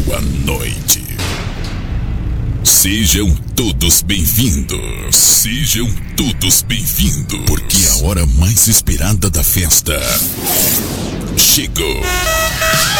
boa noite. Sejam todos bem-vindos. Sejam todos bem-vindos. Porque a hora mais esperada da festa chegou.